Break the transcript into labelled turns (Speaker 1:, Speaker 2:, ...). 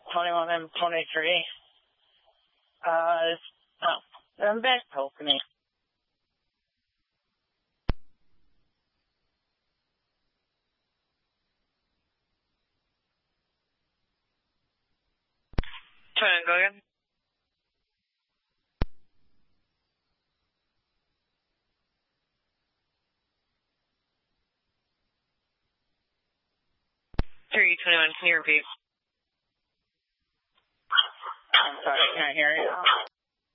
Speaker 1: 21 and 23. I'm back opening.
Speaker 2: Try and go again. Can you repeat?
Speaker 1: I'm sorry, I can't hear you.